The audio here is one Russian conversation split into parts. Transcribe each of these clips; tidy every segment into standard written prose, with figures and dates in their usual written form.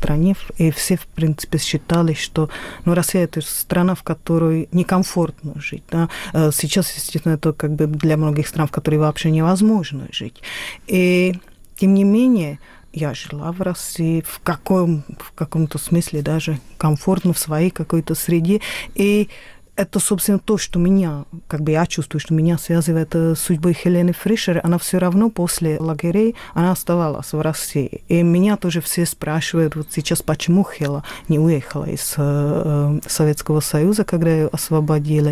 стране, и все, в принципе, считали, что Россия – это страна, в которой некомфортно жить. Да? Сейчас, естественно, это как бы для многих стран, в которой вообще невозможно жить. И, тем не менее, я жила в России в каком-то смысле даже комфортно в своей какой-то среде. И это, собственно, то, что меня, как бы я чувствую, что меня связывает с судьбой Хелены Фришер. Она все равно после лагерей, она оставалась в России. И меня тоже все спрашивают вот сейчас, почему Хела не уехала из Советского Союза, когда ее освободили.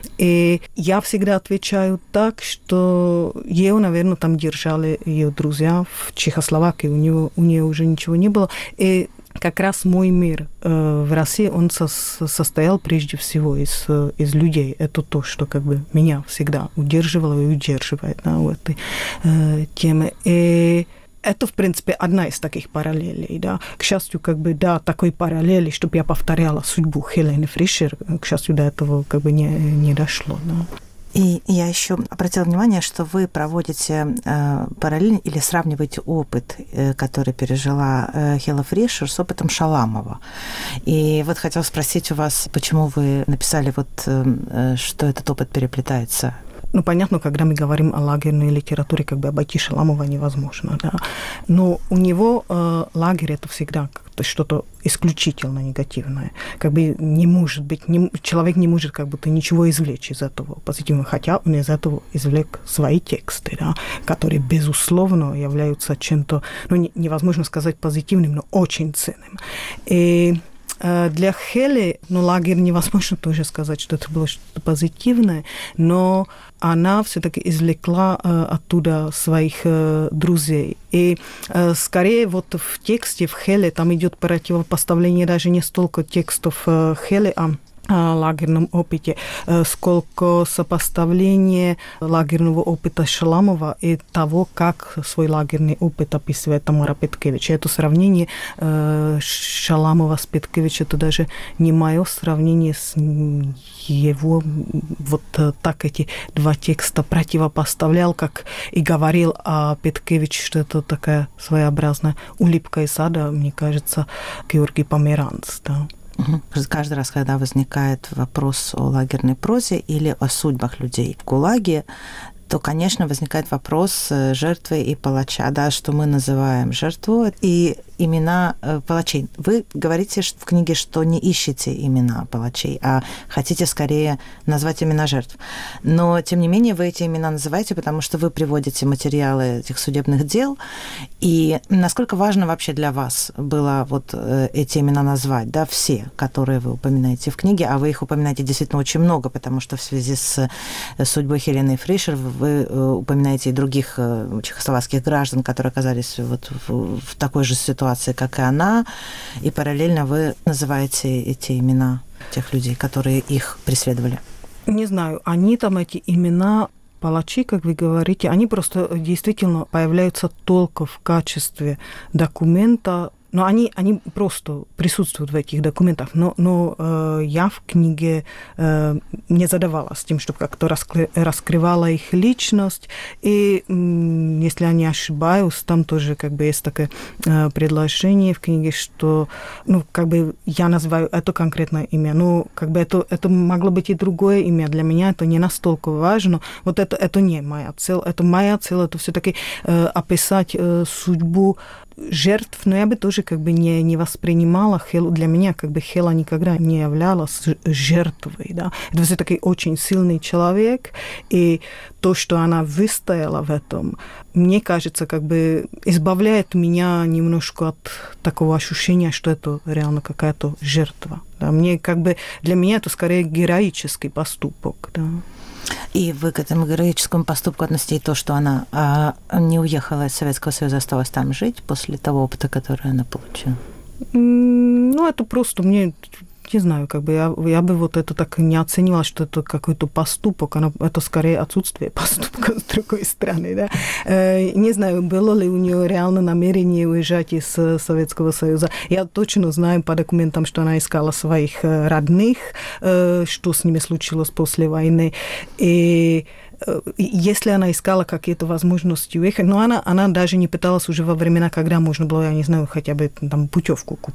И я всегда отвечаю так, что ее, наверное, там держали ее друзья в Чехословакии. У нее уже ничего не было. И как раз мой мир в России, он состоял прежде всего из людей. Это то, что как бы меня всегда удерживало и удерживает в этой теме. И это, в принципе, одна из таких параллелей. Да. К счастью, как бы, да, такой параллели, чтобы я повторяла судьбу Хелены Фришер, к счастью, до этого как бы не дошло. Да. И я еще обратила внимание, что вы проводите параллель или сравниваете опыт, который пережила Хела Фришер, с опытом Шаламова. И вот хотела спросить у вас, почему вы написали, вот, что этот опыт переплетается? Понятно, когда мы говорим о лагерной литературе, как бы обойти Шаламова невозможно, да. Но у него лагерь – это всегда как-то что-то исключительно негативное. Как бы не может быть, человек не может как будто ничего извлечь из этого позитивного, хотя он из этого извлек свои тексты, да, которые, безусловно, являются чем-то, невозможно сказать позитивным, но очень ценным. И для Хели, лагерь невозможно тоже сказать, что это было что-то позитивное, но она все-таки извлекла оттуда своих друзей. И скорее вот в тексте, в Хеле, там идет противопоставление даже не столько текстов Хели, о лагерном опыте, сколько сопоставление лагерного опыта Шаламова и того, как свой лагерный опыт описывает Тамара Петкевич. Это сравнение Шаламова с Петкевич, это даже не мое сравнение с его, вот так эти два текста противопоставлял, как и говорил о Петкевич, что это такая своеобразная улыбка из сада, мне кажется, Георгий Померанц, да. Каждый раз, когда возникает вопрос о лагерной прозе или о судьбах людей в ГУЛАГе, то, конечно, возникает вопрос жертвы и палача, да, что мы называем жертвой, и имена палачей. Вы говорите в книге, что не ищете имена палачей, а хотите скорее назвать имена жертв. Но, тем не менее, вы эти имена называете, потому что вы приводите материалы этих судебных дел. И насколько важно вообще для вас было вот эти имена назвать, да, все, которые вы упоминаете в книге, а вы их упоминаете действительно очень много, потому что в связи с судьбой Хелены Фришер вы упоминаете и других чехословацких граждан, которые оказались вот в такой же ситуации, как и она, и параллельно вы называете эти имена тех людей, которые их преследовали. Не знаю, они там, эти имена палачи, как вы говорите, они просто действительно появляются только в качестве документа, но они просто присутствуют в этих документах. Но я в книге не задавалась тем, чтобы как-то раскрывала их личность. И, если я не ошибаюсь, там тоже как бы есть такое предложение в книге, что как бы я называю это конкретное имя. Как бы это могло быть и другое имя. Для меня это не настолько важно. Вот это не моя цель. Это моя цель, это все-таки описать судьбу жертв, но я бы тоже как бы не воспринимала Хелу. Для меня как бы Хела никогда не являлась жертвой. Да? Это все-таки очень сильный человек, и то, что она выстояла в этом, мне кажется, как бы избавляет меня немножко от такого ощущения, что это реально какая-то жертва. Да? Для меня это скорее героический поступок. Да? И вы к этому героическому поступку относите и то, что она не уехала из Советского Союза, осталась там жить после того опыта, который она получила? Это просто мне... Не знаю, как бы я бы вот это так не оценила, что это какой-то поступок, это скорее отсутствие поступка с другой стороны, да. Не знаю, было ли у нее реально намерение уезжать из Советского Союза. Я точно знаю по документам, что она искала своих родных, что с ними случилось после войны, и если она искала какие-то возможности уехать, но она даже не пыталась уже во времена, когда можно было, я не знаю, хотя бы там путевку